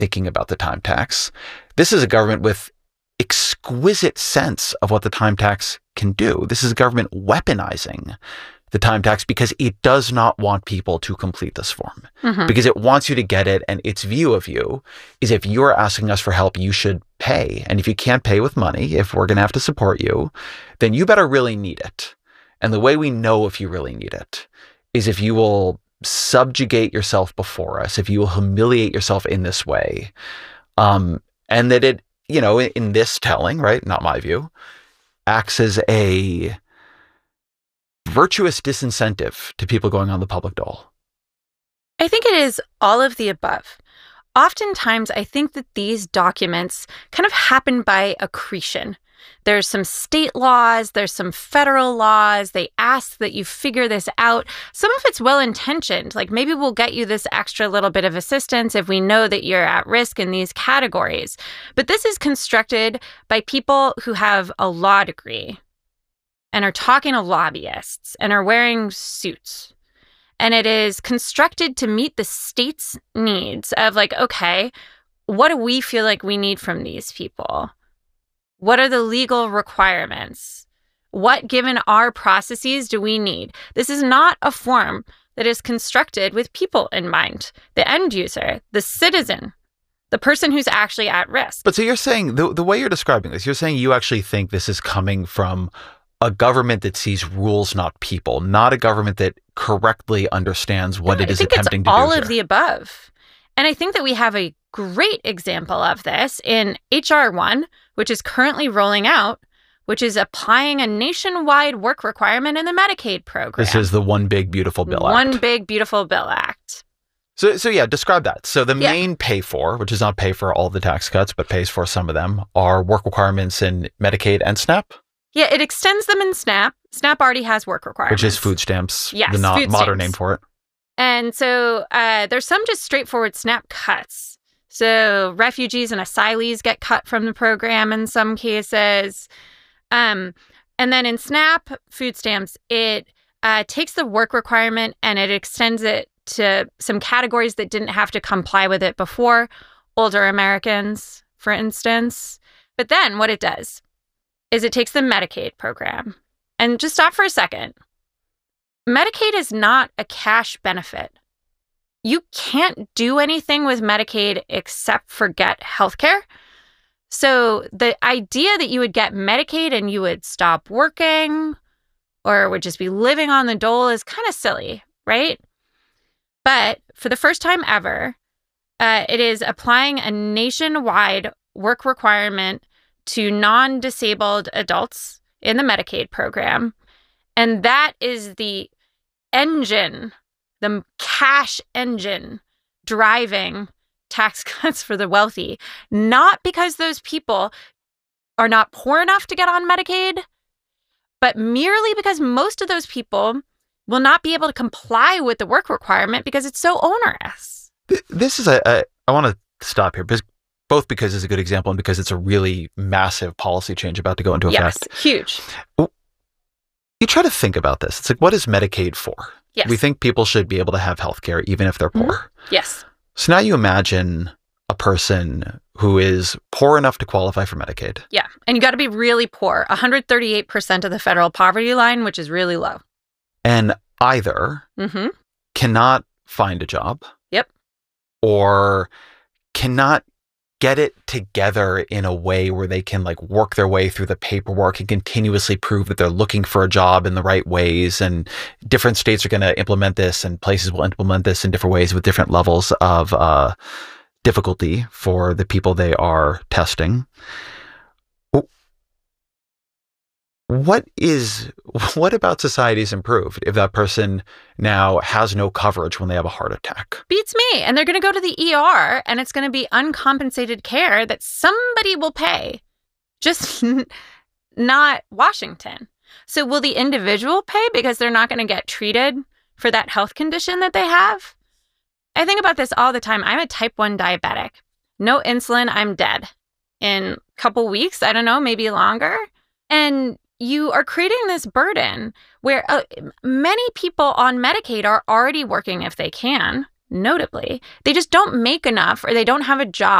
thinking about the time tax. This is a government with exquisite sense of what the time tax can do. This is a government weaponizing the time tax because it does not want people to complete this form, because it wants you to get it. And its view of you is if you're asking us for help, you should pay. And if you can't pay with money, if we're going to have to support you, then you better really need it. And the way we know if you really need it is if you will subjugate yourself before us, if you will humiliate yourself in this way. And that it, in this telling, right, not my view, acts as a virtuous disincentive to people going on the public dole. I think it is all of the above. Oftentimes, I think that these documents kind of happen by accretion. There's some state laws, there's some federal laws. They ask that you figure this out. Some of it's well-intentioned, like maybe we'll get you this extra little bit of assistance if we know that you're at risk in these categories. But this is constructed by people who have a law degree and are talking to lobbyists and are wearing suits. And it is constructed to meet the state's needs of like, okay, what do we feel like we need from these people? What are the legal requirements? What, given our processes, do we need? This is not a form that is constructed with people in mind. The end user, the citizen, the person who's actually at risk. But so you're saying, the way you're describing this, you're saying you actually think this is coming from a government that sees rules, not people, not a government that correctly understands what it is attempting to do here. All of the above. And I think that we have a great example of this in H.R. 1, which is currently rolling out, which is applying a nationwide work requirement in the Medicaid program. This is the One Big Beautiful Bill Act. One Big Beautiful Bill Act. So yeah, describe that. So the main pay for, which does not pay for all the tax cuts, but pays for some of them, are work requirements in Medicaid and SNAP? Yeah, it extends them in SNAP. SNAP already has work requirements. Which is food stamps, yes, the modern name for it. And so there's some just straightforward SNAP cuts. So refugees and asylees get cut from the program in some cases. And then in SNAP, food stamps, it takes the work requirement and it extends it to some categories that didn't have to comply with it before. Older Americans, for instance. But then what it does is it takes the Medicaid program. And just stop for a second. Medicaid is not a cash benefit. You can't do anything with Medicaid except for get healthcare. So the idea that you would get Medicaid and you would stop working or would just be living on the dole is kind of silly, right? But for the first time ever, it is applying a nationwide work requirement to non-disabled adults in the Medicaid program. And that is the engine, the cash engine driving tax cuts for the wealthy, not because those people are not poor enough to get on Medicaid, but merely because most of those people will not be able to comply with the work requirement because it's so onerous. This is I want to stop here, both because it's a good example and because it's a really massive policy change about to go into effect. Yes, huge. You try to think about this. It's like, what is Medicaid for? Yes. We think people should be able to have health care even if they're poor. Yes. So now you imagine a person who is poor enough to qualify for Medicaid. Yeah. And you got to be really poor. 138% of the federal poverty line, which is really low. And either cannot find a job. Yep. Or cannot get it together in a way where they can like work their way through the paperwork and continuously prove that they're looking for a job in the right ways. And different states are going to implement this and places will implement this in different ways with different levels of difficulty for the people they are testing. What about society is improved if that person now has no coverage when they have a heart attack? Beats me. And they're going to go to the ER and it's going to be uncompensated care that somebody will pay, just not Washington. So will the individual pay because they're not going to get treated for that health condition that they have? I think about this all the time. I'm a type 1 diabetic. No insulin, I'm dead. In a couple weeks, I don't know, maybe longer. And you are creating this burden where many people on Medicaid are already working if they can. notably, they just don't make enough or they don't have a job